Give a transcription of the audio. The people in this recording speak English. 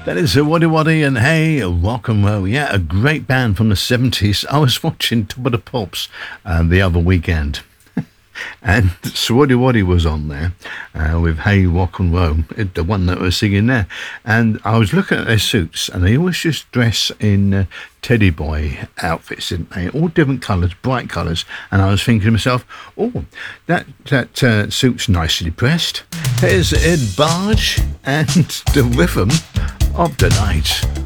That is Waddy Waddy and Hey, Rock and Roll. Yeah, a great band from the 70s. I was watching Top of the Pops the other weekend. And Swaddy Waddy was on there with Hey Rock and Roll, the one that was singing there. And I was looking at their suits, and they always just dress in teddy boy outfits, didn't they? All different colours, bright colours. And I was thinking to myself, oh, that suit's nicely pressed. Here's Ed Barge and the rhythm of the night.